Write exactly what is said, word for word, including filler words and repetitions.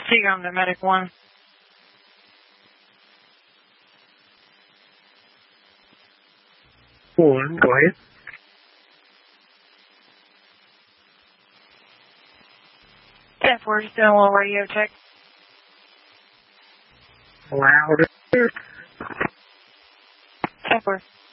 Seagram to Medic one. One, go ahead. ten four, just doing a little radio check. Louder. ten four.